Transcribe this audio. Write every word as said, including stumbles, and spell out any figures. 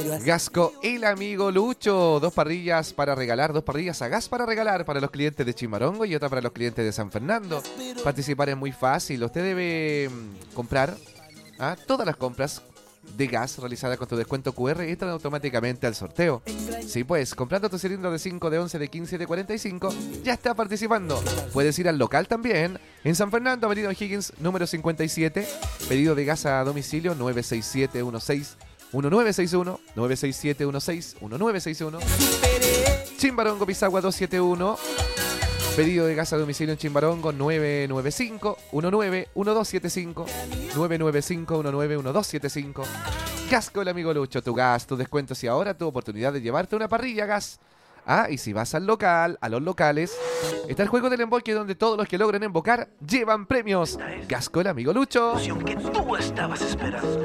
Gasco, el amigo Lucho. Dos parrillas para regalar, dos parrillas a gas para regalar para los clientes de Chimbarongo y otra para los clientes de San Fernando. Participar es muy fácil. Usted debe mm, comprar ¿ah? todas las compras de gas realizadas con tu descuento Q R y entran automáticamente al sorteo. Sí, pues, comprando tu cilindro de cinco, de once, de quince y de cuarenta y cinco, ya está participando. Puedes ir al local también. En San Fernando, Avenida O'Higgins, número cincuenta y siete. Pedido de gas a domicilio nueve seis siete uno seis uno nueve seis uno, nueve seis siete uno seis uno nueve seis uno. Chimbarongo, Pisagua doscientos setenta y uno. Pedido de gas a domicilio en Chimbarongo nueve nueve cinco uno nueve uno dos siete cinco, nueve nueve cinco uno nueve uno dos siete cinco. Gasco, el amigo Lucho, tu gas, tus descuentos y ahora tu oportunidad de llevarte una parrilla gas. Ah, y si vas al local, a los locales, está el juego del emboque donde todos los que logren embocar llevan premios. Gasco, el amigo Lucho. Que tú estabas esperando.